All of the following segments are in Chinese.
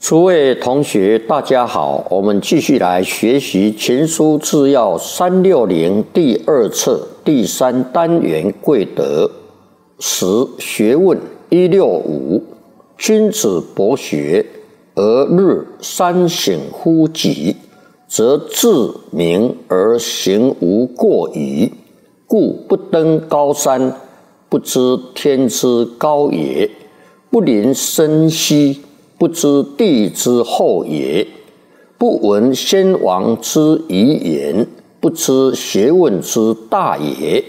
诸位同学，大家好，我们继续来学习《群书治要360》第2册第3单元贵德10学问165。君子博学而日三省乎己，则自明而行无过矣。故不登高山，不知天之高也；不临深溪，不知地之厚也；不闻先王之遗言，不知学问之大也。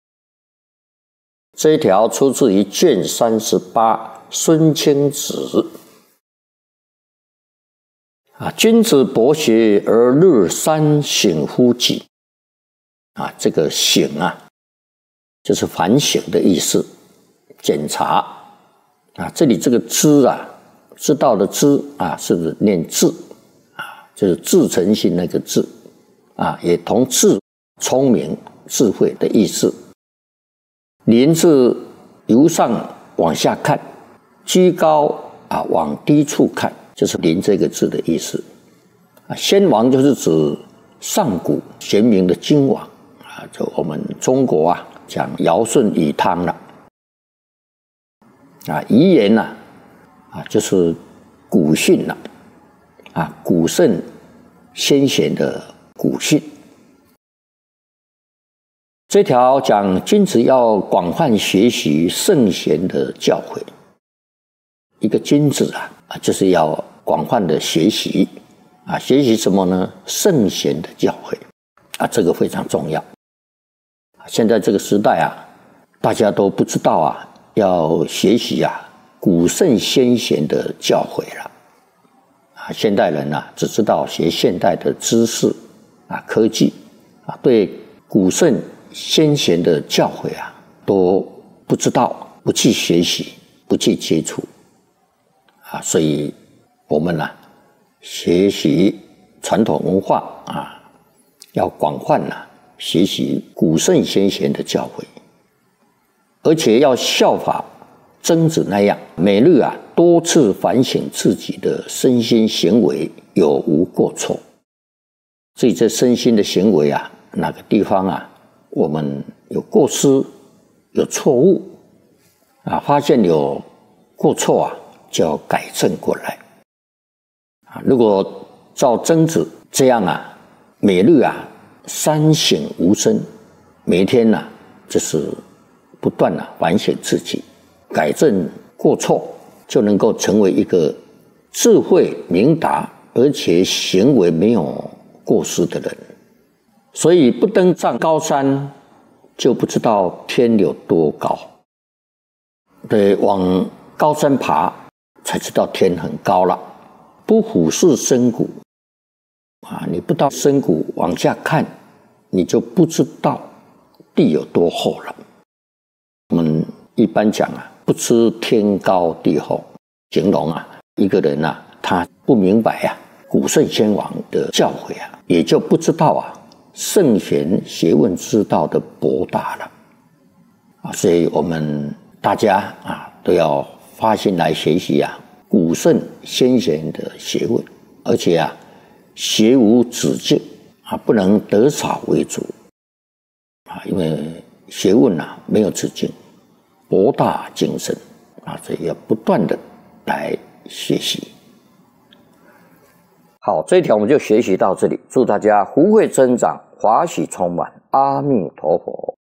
这一条出自于卷38孙清子。君子博学而日三省乎己。这个省就是反省的意思，检查。这里这个知知道的知是不是念智就是自成性那个智也同智聪明智慧的意思。临是由上往下看，居高往低处看，就是临这个字的意思。先王就是指上古贤明的君王就我们中国讲尧舜禹汤了。遗言就是古训了，古圣先贤的古训。这条讲君子要广泛学习圣贤的教诲。一个君子就是要广泛的学习学习什么呢？圣贤的教诲这个非常重要。现在这个时代大家都不知道要学习古圣先贤的教诲了。现代人只知道学现代的知识科技对古圣先贤的教诲都不知道，不去学习，不去接触所以我们学习传统文化要广泛学习古圣先贤的教诲，而且要效法曾子那样，每日多次反省自己的身心行为有无过错。所以这身心的行为哪个地方我们有过失有错误发现有过错就要改正过来如果照曾子这样每日三省吾身，每天就是不断反省自己，改正过错，就能够成为一个智慧明达而且行为没有过失的人。所以不登上高山，就不知道天有多高。对，往高山爬，才知道天很高了。不俯视深谷你不到深谷往下看，你就不知道地有多厚了。我们一般讲不知天高地厚，形容一个人他不明白古圣先王的教诲也就不知道圣贤学问之道的博大了所以我们大家都要发心来学习古圣先贤的学问，而且学无止境不能得少为主因为学问没有止境，博大精深所以要不断的来学习。好，这一条我们就学习到这里，祝大家福慧增长，法喜充满，阿弥陀佛。